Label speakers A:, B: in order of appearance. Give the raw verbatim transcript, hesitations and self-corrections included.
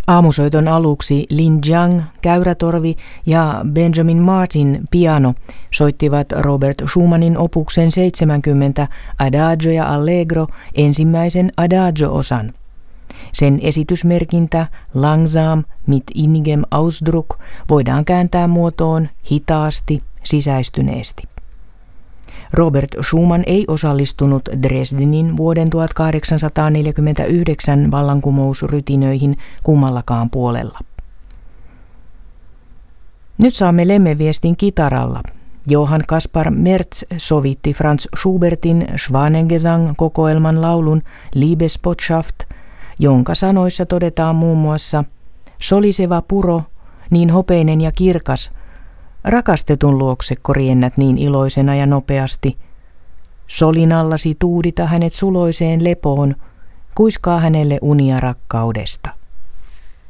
A: Aamusoiton aluksi Lin Jiang, käyrätorvi ja Benjamin Martin, piano, soittivat Robert Schumannin opuksen seitsemänkymmentä Adagio ja Allegro ensimmäisen Adagio-osan. Sen esitysmerkintä langsam mit innigem Ausdruck voidaan kääntää muotoon hitaasti, sisäistyneesti. Robert Schumann ei osallistunut Dresdenin vuoden tuhatkahdeksansataaneljäkymmentäyhdeksän vallankumousrytinöihin kummallakaan puolella. Nyt saamme lemmeviestin kitaralla. Johann Kaspar Merz sovitti Franz Schubertin Schwanengesang-kokoelman laulun Liebesbotschaft, jonka sanoissa todetaan muun muassa soliseva puro, niin hopeinen ja kirkas, rakastetun luokse riennät niin iloisena ja nopeasti. Solinallasi tuudita hänet suloiseen lepoon, kuiskaa hänelle unia rakkaudesta.